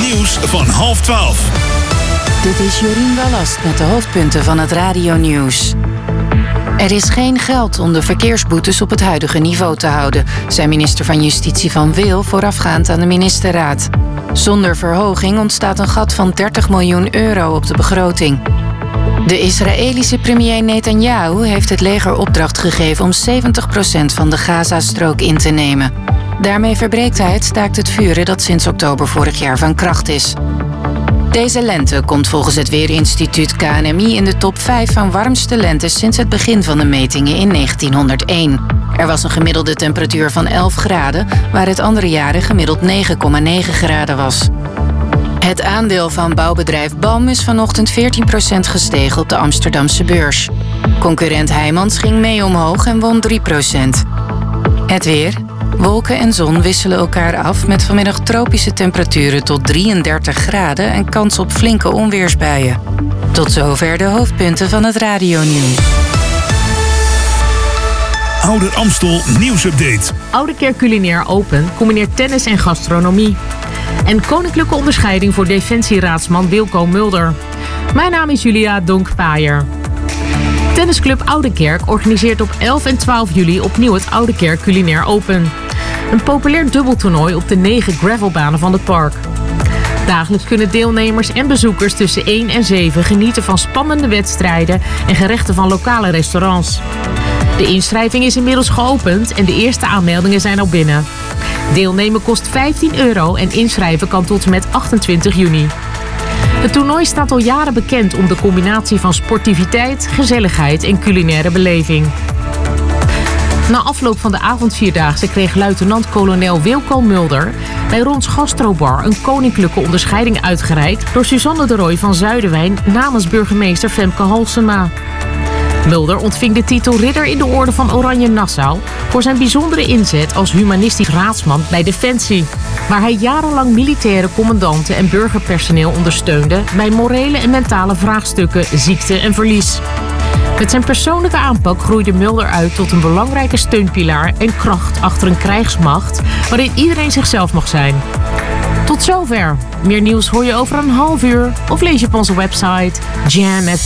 Nieuws van 11:30. Dit is Jorien Wallast met de hoofdpunten van het radionieuws. Er is geen geld om de verkeersboetes op het huidige niveau te houden, zei minister van Justitie Van Wil voorafgaand aan de ministerraad. Zonder verhoging ontstaat een gat van 30 miljoen euro op de begroting. De Israëlische premier Netanyahu heeft het leger opdracht gegeven om 70% van de Gazastrook in te nemen. Daarmee verbreekt hij het staakt het vuren dat sinds oktober vorig jaar van kracht is. Deze lente komt volgens het Weerinstituut KNMI in de top 5 van warmste lentes sinds het begin van de metingen in 1901. Er was een gemiddelde temperatuur van 11 graden, waar het andere jaren gemiddeld 9,9 graden was. Het aandeel van bouwbedrijf BAM is vanochtend 14% gestegen op de Amsterdamse beurs. Concurrent Heijmans ging mee omhoog en won 3%. Het weer. Wolken en zon wisselen elkaar af met vanmiddag tropische temperaturen tot 33 graden en kans op flinke onweersbuien. Tot zover de hoofdpunten van het radionieuws. Ouder Amstel nieuwsupdate. Oude Kerk Culinair Open combineert tennis en gastronomie. En koninklijke onderscheiding voor defensieraadsman Wilco Mulder. Mijn naam is Julia Donk-Paaier. Tennisclub Oude Kerk organiseert op 11 en 12 juli opnieuw het Oude Kerk Culinair Open. Een populair dubbeltoernooi op de 9 gravelbanen van het park. Dagelijks kunnen deelnemers en bezoekers tussen 1 en 7 genieten van spannende wedstrijden en gerechten van lokale restaurants. De inschrijving is inmiddels geopend en de eerste aanmeldingen zijn al binnen. Deelnemen kost €15 en inschrijven kan tot en met 28 juni. Het toernooi staat al jaren bekend om de combinatie van sportiviteit, gezelligheid en culinaire beleving. Na afloop van de avondvierdaagse kreeg luitenant-kolonel Wilco Mulder bij Rons Gastrobar een koninklijke onderscheiding uitgereikt door Suzanne de Rooij van Zuiderwijn namens burgemeester Femke Halsema. Mulder ontving de titel Ridder in de Orde van Oranje Nassau voor zijn bijzondere inzet als humanistisch raadsman bij Defensie, waar hij jarenlang militaire commandanten en burgerpersoneel ondersteunde bij morele en mentale vraagstukken, ziekte en verlies. Met zijn persoonlijke aanpak groeide Mulder uit tot een belangrijke steunpilaar en kracht achter een krijgsmacht waarin iedereen zichzelf mag zijn. Tot zover. Meer nieuws hoor je over een half uur of lees je op onze website Jam FM.